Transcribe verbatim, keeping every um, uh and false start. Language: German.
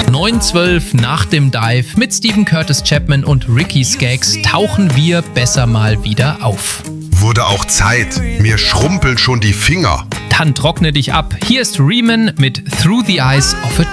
neun zwölf nach dem Dive mit Stephen Curtis Chapman und Ricky Skaggs tauchen wir besser mal wieder auf. Wurde auch Zeit. Mir schrumpeln schon die Finger. Dann trockne dich ab. Hier ist Riemann mit Through the Eyes of a